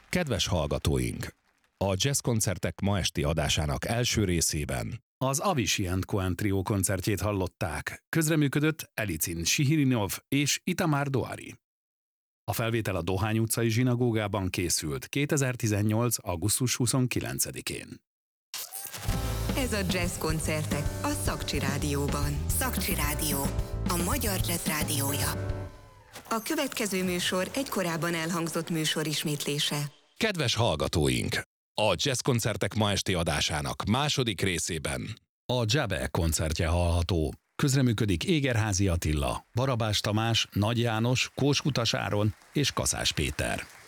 Kedves hallgatóink! A jazzkoncertek ma esti adásának első részében az Avicii & Cohen Trio koncertjét hallották. Közreműködött Elicin Sihirinov és Itamar Doari. A felvétel a Dohány utcai zsinagógában készült 2018. augusztus 29-én. Ez a Jazz koncertek a Szakcsi Rádióban. Szakcsi Rádió, a magyar jazz rádiója. A következő műsor egy korábban elhangzott műsor ismétlése. kedves hallgatóink! A jazzkoncertek ma esti adásának második részében A Jabe koncertje hallható. Közreműködik Égerházy Attila, Barabás Tamás, Nagy János, Kós Utas Áron és Kaszás Péter.